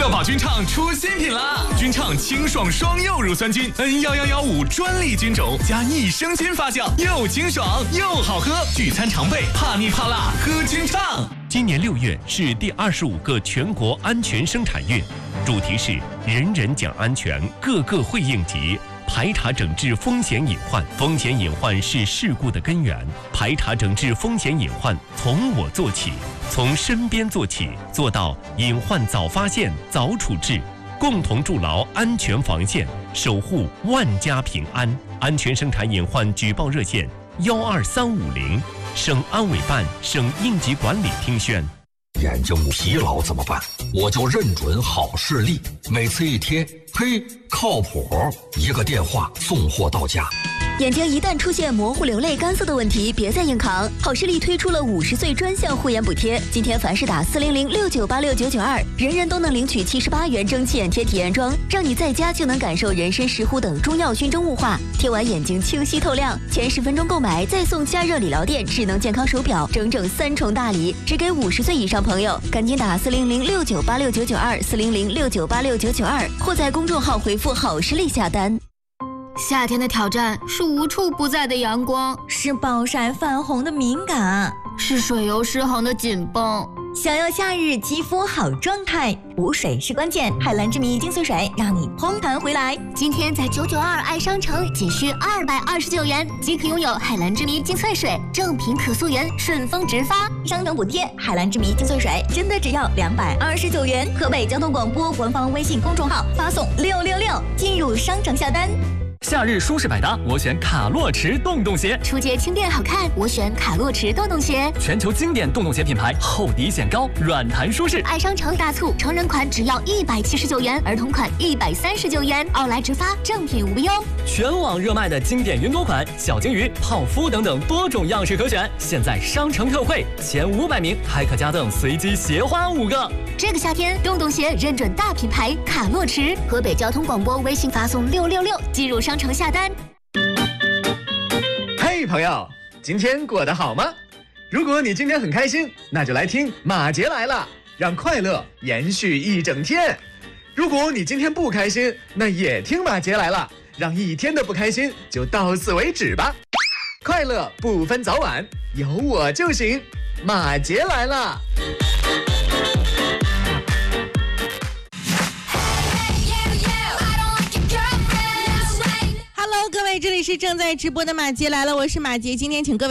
宝菌畅出新品啦！菌畅清爽双柚乳酸菌 N11115专利菌种加益生菌发酵，又清爽又好喝，聚餐常备，怕腻怕辣喝菌畅。 今年6月是第25个全国安全生产月，主题是人人讲安全，个个会应急。排查整治风险隐患，风险隐患是事故的根源。排查整治风险隐患，从我做起，从身边做起，做到隐患早发现、早处置，共同筑牢安全防线，守护万家平安。安全生产隐患举报热线12350，省安委办、省应急管理厅宣。 眼睛疲劳怎么办？我就认准好视力，每次一贴，嘿，靠谱，一个电话送货到家。 眼睛一旦出现模糊、流泪、干涩的问题，别再硬扛。好视力推出了50岁专项护眼补贴，今天凡是打40069869992，人人都能领取78元蒸汽眼贴体验装，让你在家就能感受人参、石斛等中药熏蒸雾化，贴完眼睛清晰透亮。前10分钟购买再送加热理疗店智能健康手表，整整3重大礼，只给50岁以上朋友。赶紧打400698699240069869992，或在公众号回复好视力下单。 夏天的挑战是无处不在的阳光， 是暴晒泛红的敏感， 是水油失衡的紧绷。 想要夏日肌肤好状态，补水是关键。海蓝之谜精粹水让你嘭弹回来。 今天在992爱商城仅需229元即可拥有海蓝之谜精粹水，正品可溯源，顺丰直发， 商城补贴。海蓝之谜精粹水真的只要229元。河北交通广播官方微信公众号发送666进入商城下单。 夏日舒适百搭，我选卡洛驰洞洞鞋。 出街轻便好看，我选卡洛驰洞洞鞋。 全球经典洞洞鞋品牌，厚底显高，软弹舒适。 爱商城大促，成人款只要179元，儿童款139元，奥莱直发，正品无忧。 全网热卖的经典云朵款、小金鱼、泡芙等等多种样式可选，现在商城特惠，前500名还可加赠随机鞋花5个。 这个夏天，洞洞鞋认准大品牌卡洛驰。河北交通广播微信发送666进入商城下单。 嘿，朋友，今天过得好吗？如果你今天很开心，那就来听马杰来了，让快乐延续一整天。如果你今天不开心，那也听马杰来了，让一天的不开心就到此为止吧。快乐不分早晚，有我就行。马杰来了。 各位，这里是正在直播的马杰来了，我是马杰，今天请各位